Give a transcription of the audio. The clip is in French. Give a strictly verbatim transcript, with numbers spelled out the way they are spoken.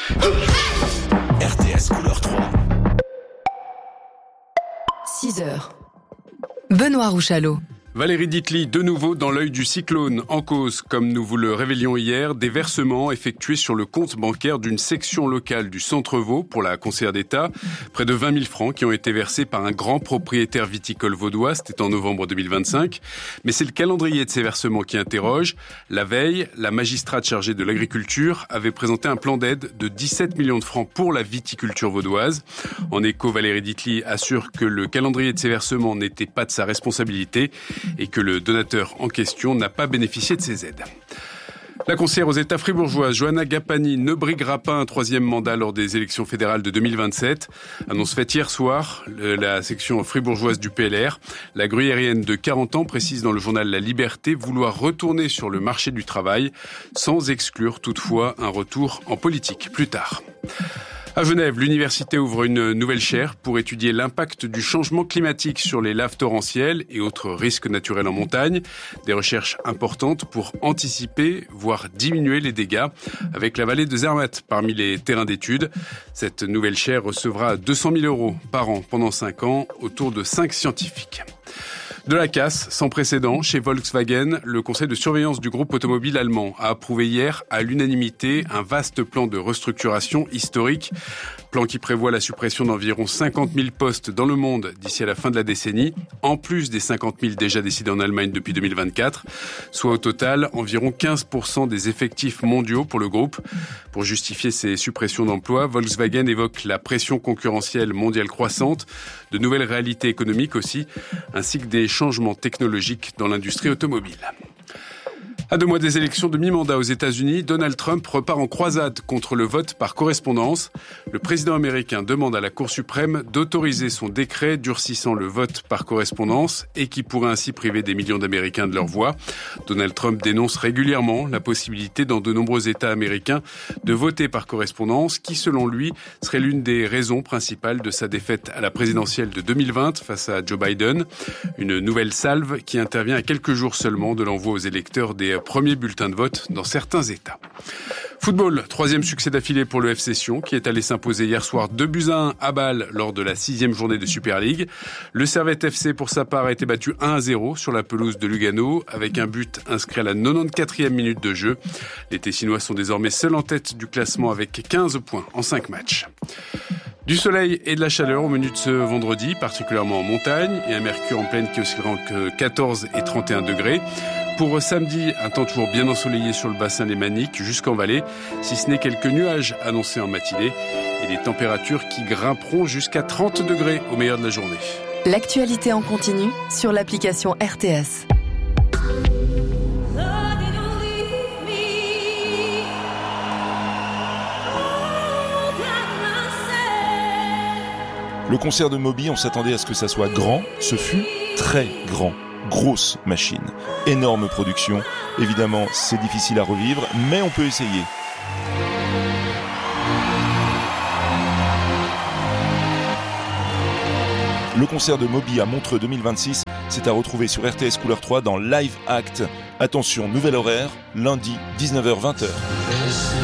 R T S couleur trois. six heures. Benoît Rouchalot. Valérie Ditli, de nouveau dans l'œil du cyclone. En cause, comme nous vous le révélions hier, des versements effectués sur le compte bancaire d'une section locale du Centre-Vaud pour la conseillère d'État. Près de vingt mille francs qui ont été versés par un grand propriétaire viticole vaudois. C'était en novembre deux mille vingt-cinq. Mais c'est le calendrier de ces versements qui interroge. La veille, la magistrate chargée de l'agriculture avait présenté un plan d'aide de dix-sept millions de francs pour la viticulture vaudoise. En écho, Valérie Ditli assure que le calendrier de ces versements n'était pas de sa responsabilité et que le donateur en question n'a pas bénéficié de ces aides. La conseillère aux États fribourgeoises, Johanna Gapani, ne briguera pas un troisième mandat lors des élections fédérales de deux mille vingt-sept. Annonce faite hier soir, la section fribourgeoise du P L R. La gruyérienne de quarante ans précise dans le journal La Liberté vouloir retourner sur le marché du travail, sans exclure toutefois un retour en politique plus tard. À Genève, l'université ouvre une nouvelle chaire pour étudier l'impact du changement climatique sur les laves torrentielles et autres risques naturels en montagne. Des recherches importantes pour anticiper, voire diminuer les dégâts, avec la vallée de Zermatt parmi les terrains d'études. Cette nouvelle chaire recevra deux cent mille euros par an pendant cinq ans, autour de cinq scientifiques. De la casse sans précédent chez Volkswagen, le conseil de surveillance du groupe automobile allemand a approuvé hier à l'unanimité un vaste plan de restructuration historique. Plan qui prévoit la suppression d'environ cinquante mille postes dans le monde d'ici à la fin de la décennie, en plus des cinquante mille déjà décidés en Allemagne depuis deux mille vingt-quatre, soit au total environ quinze pour cent des effectifs mondiaux pour le groupe. Pour justifier ces suppressions d'emplois, Volkswagen évoque la pression concurrentielle mondiale croissante, de nouvelles réalités économiques aussi, ainsi que des changements technologiques dans l'industrie automobile. À deux mois des élections de mi-mandat aux États-Unis, Donald Trump repart en croisade contre le vote par correspondance. Le président américain demande à la Cour suprême d'autoriser son décret durcissant le vote par correspondance et qui pourrait ainsi priver des millions d'Américains de leur voix. Donald Trump dénonce régulièrement la possibilité dans de nombreux États américains de voter par correspondance, qui selon lui serait l'une des raisons principales de sa défaite à la présidentielle de deux mille vingt face à Joe Biden. Une nouvelle salve qui intervient à quelques jours seulement de l'envoi aux électeurs des premiers bulletins de vote dans certains États. Football, troisième succès d'affilée pour le F C Sion, qui est allé s'imposer hier soir deux buts à un à Bâle lors de la sixième journée de Super League. Le Servette F C, pour sa part, a été battu un à zéro sur la pelouse de Lugano, avec un but inscrit à la quatre-vingt-quatrième minute de jeu. Les Tessinois sont désormais seuls en tête du classement avec quinze points en cinq matchs. Du soleil et de la chaleur au menu de ce vendredi, particulièrement en montagne, et un mercure en pleine qui oscillera entre quatorze et trente et un degrés. Pour samedi, un temps toujours bien ensoleillé sur le bassin lémanique jusqu'en vallée, si ce n'est quelques nuages annoncés en matinée et des températures qui grimperont jusqu'à trente degrés au meilleur de la journée. L'actualité en continu sur l'application R T S. Le concert de Moby, on s'attendait à ce que ça soit grand, ce fut très grand. Grosse machine, énorme production. Évidemment, c'est difficile à revivre, mais on peut essayer. Le concert de Moby à Montreux deux mille vingt-six, c'est à retrouver sur R T S Couleur trois dans Live Act. Attention, nouvel horaire, lundi dix-neuf heures vingt.